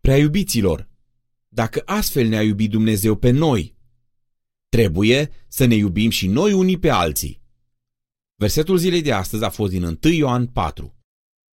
Prea iubiților, dacă astfel ne-a iubit Dumnezeu pe noi, trebuie să ne iubim și noi unii pe alții. Versetul zilei de astăzi a fost din 1 Ioan 4.